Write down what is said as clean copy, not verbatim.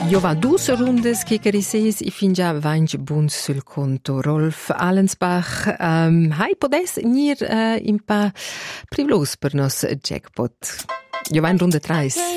Io va dus rundes che carises I fingia vange buns sul conto. Rolf Allensbach, hai podes nir in pa privlos per nos jackpot. Io va in runde 3.